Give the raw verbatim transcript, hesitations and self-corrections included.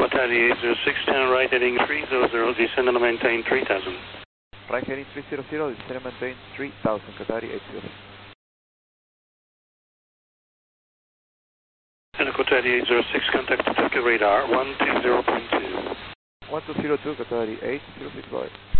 Qatari eight zero six, turn right heading three zero zero, descend and maintain three thousand. Right heading three zero zero, descend and maintain three thousand, Qatari eight zero six. And Qatari eight zero six, contact Turkey radar one two zero point two. one two zero two, Qatari eight zero six, bye.